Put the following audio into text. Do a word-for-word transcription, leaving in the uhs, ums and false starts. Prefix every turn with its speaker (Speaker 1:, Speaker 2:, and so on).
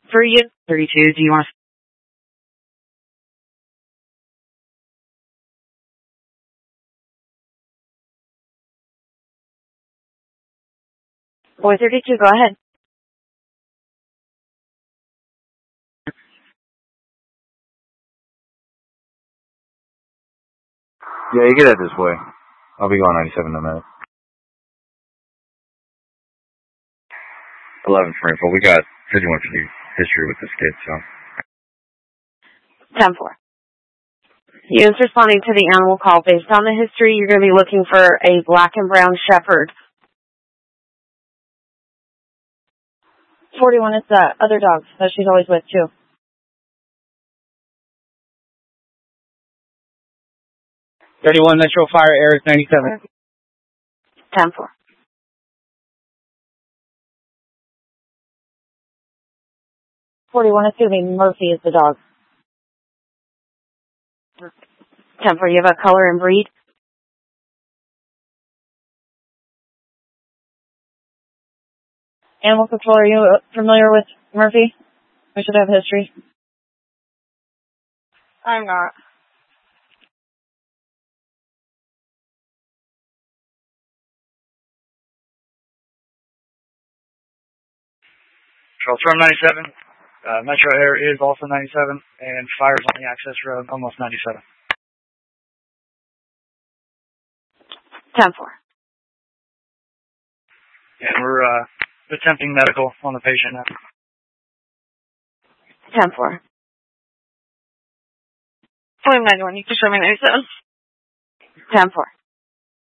Speaker 1: For you, thirty-two, do you want to... Boy thirty-two, go ahead.
Speaker 2: Yeah, you get out this way. I'll be going ninety-seven in a minute. eleven for info. We got fifty-one fifty history with this kid, so.
Speaker 1: ten four. He is responding to the animal call. Based on the history, you're going to be looking for a black and brown shepherd. forty-one is the other dog that she's always with, too.
Speaker 3: thirty-one Metro Fire Air is ninety-seven.
Speaker 1: ten four. forty-one is going to be Murphy is the dog. ten four, you have a color and breed? Animal control, are you familiar with Murphy? We should have history.
Speaker 4: I'm not.
Speaker 5: Charles from ninety-seven. Uh, Metro Air is also ninety-seven, and Fire's on the access road, almost ninety-seven.
Speaker 1: ten four.
Speaker 5: And we're uh, attempting medical on the patient now.
Speaker 1: ten four.
Speaker 4: William ninety-one, you can show me ninety-seven.
Speaker 1: ten four.